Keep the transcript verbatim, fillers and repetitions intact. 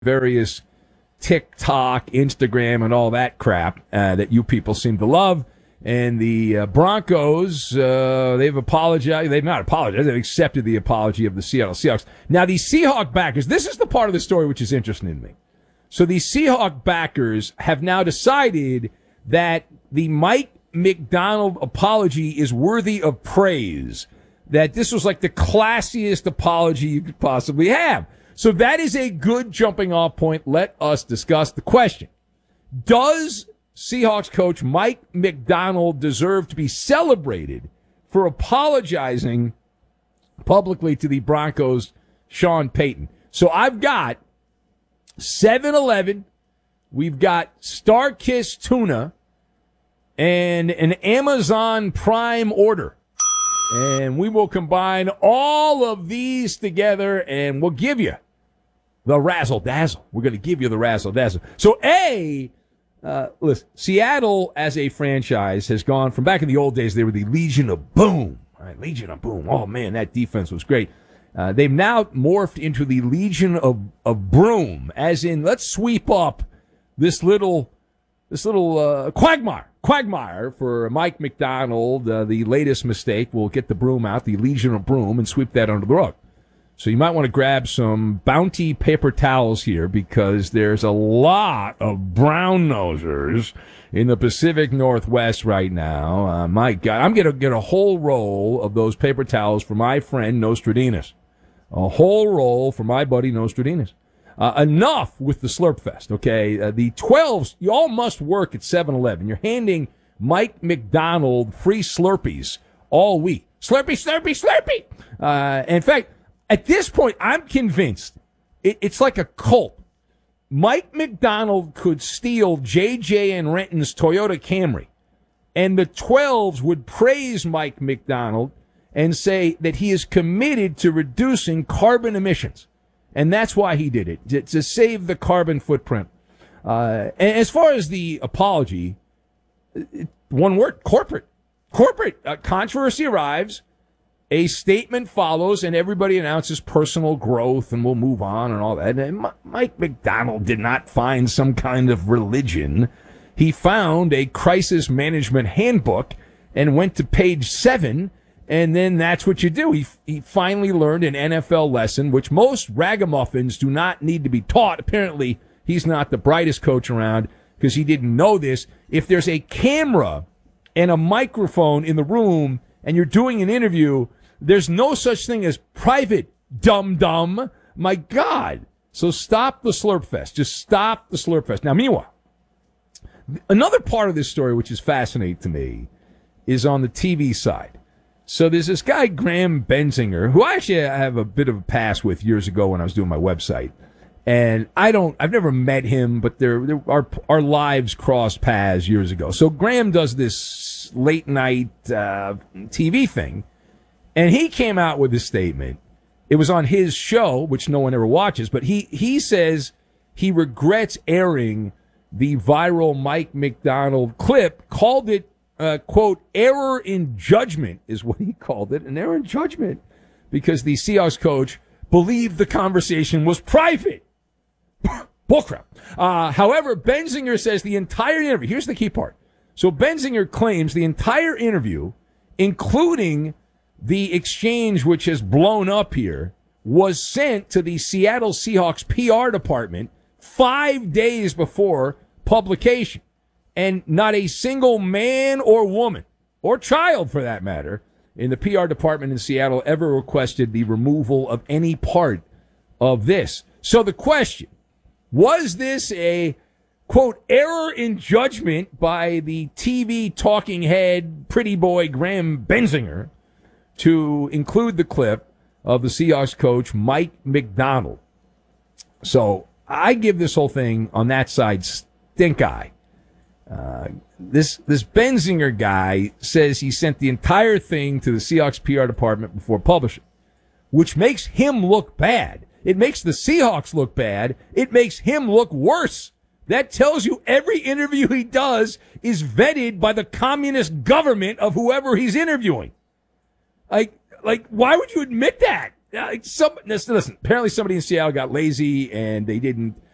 various TikTok, Instagram, and all that crap uh, that you people seem to love. And the uh, Broncos, uh, they've apologized. They've not apologized. They've accepted the apology of the Seattle Seahawks. Now, these Seahawk backers, this is the part of the story which is interesting to me. So these Seahawk backers have now decided that the Mike Macdonald apology is worthy of praise, that this was like the classiest apology you could possibly have. So that is a good jumping off point. Let us discuss the question. Does Seahawks coach Mike Macdonald deserve to be celebrated for apologizing publicly to the Broncos' Sean Payton? So I've got seven eleven, we've got Starkist Tuna, and an Amazon Prime order. And we will combine all of these together, and we'll give you the razzle-dazzle. We're going to give you the razzle-dazzle. So, A, uh, listen, Seattle as a franchise has gone from back in the old days, they were the Legion of Boom. All right, Legion of Boom. Oh, man, that defense was great. Uh, they've now morphed into the Legion of, of Broom, as in, let's sweep up this little, this little uh, quagmire. Quagmire for Mike Macdonald, uh, the latest mistake. We'll get the broom out, the Legion of Broom, and sweep that under the rug. So you might want to grab some Bounty paper towels here, because there's a lot of brown nosers in the Pacific Northwest right now. Uh, my God, I'm going to get a whole roll of those paper towels for my friend Nostradamus. A whole roll for my buddy Nostradamus. Uh, enough with the Slurp Fest, okay? Uh, the twelves, you all must work at seven eleven. You're handing Mike Macdonald free Slurpees all week. Slurpee, Slurpee, Slurpee! Uh, in fact, at this point, I'm convinced it, it's like a cult. Mike Macdonald could steal J J and Renton's Toyota Camry, and the twelves would praise Mike Macdonald and say that he is committed to reducing carbon emissions. And that's why he did it, to, to save the carbon footprint. Uh, and as far as the apology, it, one word, corporate. Corporate. Uh, controversy arrives, a statement follows, and everybody announces personal growth, and we'll move on and all that. And M- Mike Macdonald did not find some kind of religion. He found a crisis management handbook and went to page seven. And then that's what you do. He he finally learned an N F L lesson, which most ragamuffins do not need to be taught. Apparently, he's not the brightest coach around because he didn't know this. If there's a camera and a microphone in the room and you're doing an interview, there's no such thing as private, dum-dum. My God. So stop the Slurp Fest. Just stop the Slurp Fest. Now, meanwhile, another part of this story which is fascinating to me is on the T V side. So there's this guy, Graham Benzinger, who I actually have a bit of a pass with years ago when I was doing my website. And I don't, I've never met him, but there, there our, our lives crossed paths years ago. So Graham does this late night, uh, T V thing. And he came out with this statement. It was on his show, which no one ever watches, but he, he says he regrets airing the viral Mike Macdonald clip, called it, Uh, quote, error in judgment is what he called it, an error in judgment, because the Seahawks coach believed the conversation was private. Bullcrap. Uh, however, Benzinger says the entire interview, here's the key part. So Benzinger claims the entire interview, including the exchange which has blown up here, was sent to the Seattle Seahawks P R department five days before publication. And not a single man or woman, or child for that matter, in the P R department in Seattle ever requested the removal of any part of this. So the question, was this a, quote, error in judgment by the T V talking head, pretty boy Graham Benzinger to include the clip of the Seahawks coach Mike Macdonald? So I give this whole thing on that side stink eye. Uh, this this Benzinger guy says he sent the entire thing to the Seahawks P R department before publishing, which makes him look bad. It makes the Seahawks look bad. It makes him look worse. That tells you every interview he does is vetted by the communist government of whoever he's interviewing. Like, like, why would you admit that? Like, some, listen, apparently somebody in Seattle got lazy and they didn't